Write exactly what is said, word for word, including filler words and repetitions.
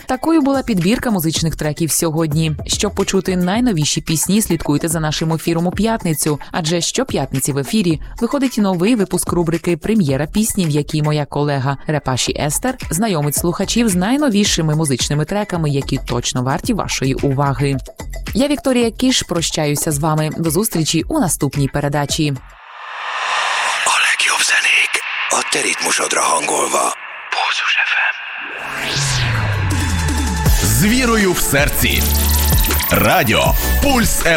Такою була підбірка музичних треків сьогодні. Щоб почути найновіші пісні, слідкуйте за нашим ефіром у п'ятницю, адже щоп'ятниці в ефірі виходить новий випуск рубрики «Прем'єра пісні», в якій моя колега Репаші Естер знайомить слухачів з найновішими музичними треками, які точно варті вашої уваги. Я, Вікторія Кіш, прощаюся з вами. До зустрічі у наступній передачі. A legjobb zenék a te ritmusodra hangolva. Pulzus еф ем. З вірою в серці. Радіо Пульс еф ем.